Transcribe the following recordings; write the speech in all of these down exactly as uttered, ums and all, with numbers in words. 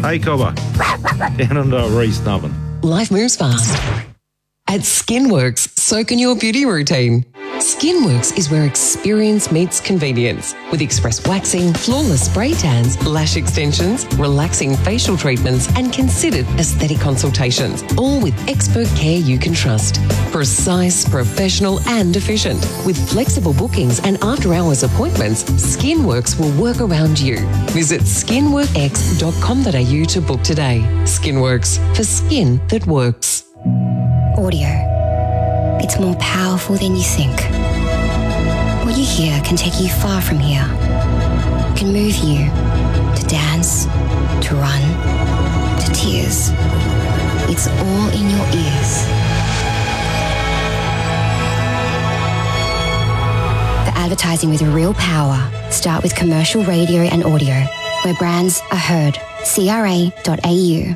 Hey, Cobber. Down under a re-snubbing. Life moves fast. At Skinworks, so can your beauty routine. Skinworks is where experience meets convenience, with express waxing, flawless spray tans, lash extensions, relaxing facial treatments, and considered aesthetic consultations, all with expert care you can trust. Precise, professional, and efficient. With flexible bookings and after-hours appointments, Skinworks will work around you. Visit skinworkx dot com dot a u to book today. Skinworks, for skin that works. Audio. It's more powerful than you think. What you hear can take you far from here. It can move you to dance, to run, to tears. It's all in your ears. For advertising with real power, start with commercial radio and audio, where brands are heard. C R A dot A U.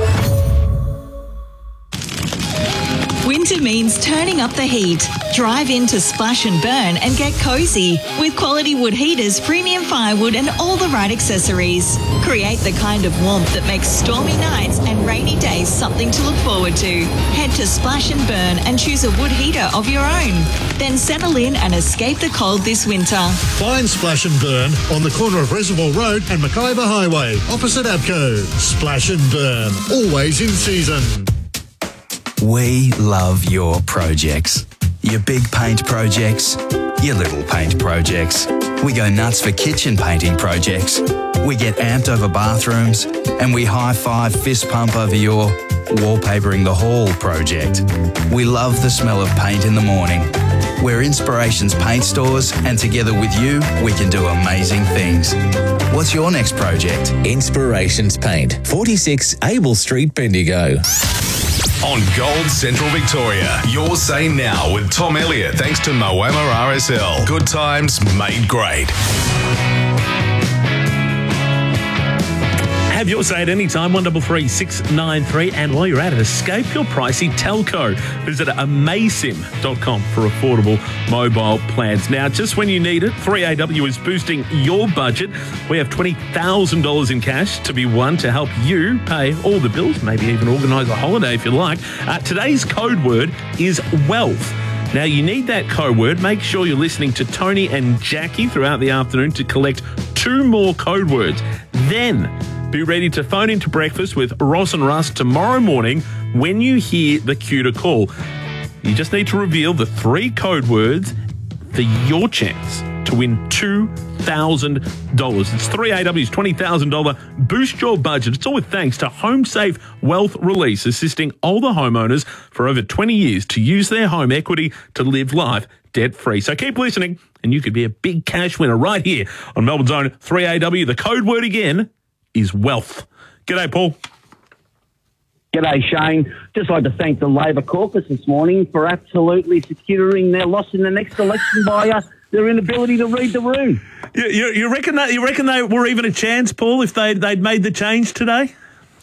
Winter means turning up the heat. Drive into Splash and Burn and get cosy with quality wood heaters, premium firewood and all the right accessories. Create the kind of warmth that makes stormy nights and rainy days something to look forward to. Head to Splash and Burn and choose a wood heater of your own. Then settle in and escape the cold this winter. Find Splash and Burn on the corner of Reservoir Road and Mackayba Highway, opposite Abco. Splash and Burn, always in season. We love your projects. Your big paint projects, your little paint projects. We go nuts for kitchen painting projects. We get amped over bathrooms, and we high-five fist pump over your wallpapering the hall project. We love the smell of paint in the morning. We're Inspirations Paint Stores, and together with you, we can do amazing things. What's your next project? Inspirations Paint, forty-six Abel Street, Bendigo. On Gold Central Victoria, your say now with Tom Elliott, thanks to Moama R S L. Good times made great. Have your say at any time, one three three, six nine three. And while you're at it, escape your pricey telco. Visit amaysim dot com for affordable mobile plans. Now, just when you need it, three A W is boosting your budget. We have twenty thousand dollars in cash to be won to help you pay all the bills, maybe even organise a holiday if you like. Uh, today's code word is wealth. Now, you need that code word. Make sure you're listening to Tony and Jackie throughout the afternoon to collect two more code words. Then be ready to phone into breakfast with Ross and Russ tomorrow morning when you hear the cue to call. You just need to reveal the three code words for your chance to win two thousand dollars. It's three A W's twenty thousand dollars Boost Your Budget. It's all with thanks to HomeSafe Wealth Release, assisting older homeowners for over twenty years to use their home equity to live life debt-free. So keep listening and you could be a big cash winner right here on Melbourne's own three A W. The code word again is wealth. G'day, Paul. G'day, Shane. Just like to thank the Labor caucus this morning for absolutely securing their loss in the next election by uh, their inability to read the room. You, you, you reckon that you reckon they were even a chance, Paul, if they they'd made the change today?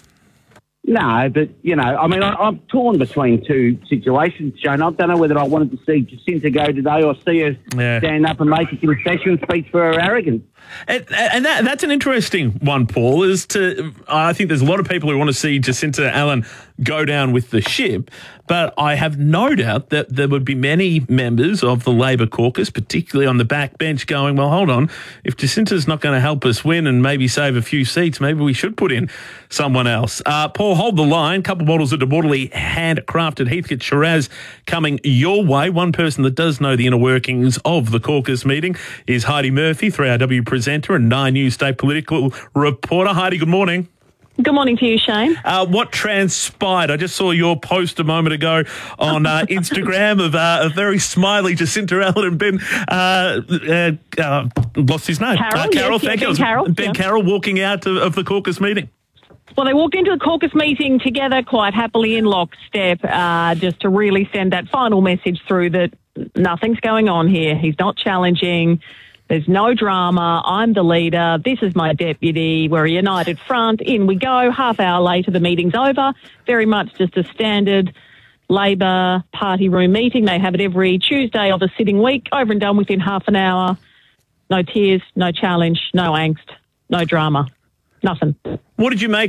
No, but, you know, I mean, I, I'm torn between two situations, Shane. I don't know whether I wanted to see Jacinta go today or see her yeah. stand up and make a concession speech for her arrogance. And, and that, that's an interesting one, Paul, is to, I think there's a lot of people who want to see Jacinta Allen go down with the ship, but I have no doubt that there would be many members of the Labor caucus, particularly on the backbench, going, well, hold on, if Jacinta's not going to help us win and maybe save a few seats, maybe we should put in someone else. Uh, Paul, hold the line. Couple bottles of De Bortoli handcrafted Heathcote Shiraz coming your way. One person that does know the inner workings of the caucus meeting is Heidi Murphy, three R W presenter and Nine News state political reporter. Heidi, good morning. Good morning to you, Shane. Uh, what transpired? I just saw your post a moment ago on uh, Instagram of uh, a very smiley Jacinta Allen and Ben, uh, uh, uh, lost his name. Carroll, uh, Carroll, yes, thank yeah, you. Ben Carroll, Ben yeah. Carroll walking out of, of the caucus meeting. Well, they walked into the caucus meeting together quite happily in lockstep, uh, just to really send that final message through that nothing's going on here. He's not challenging. There's no drama. I'm the leader. This is my deputy. We're a united front. In we go. Half hour later, the meeting's over. Very much just a standard Labor party room meeting. They have it every Tuesday of a sitting week, over and done within half an hour. No tears, no challenge, no angst, no drama, nothing. What did you make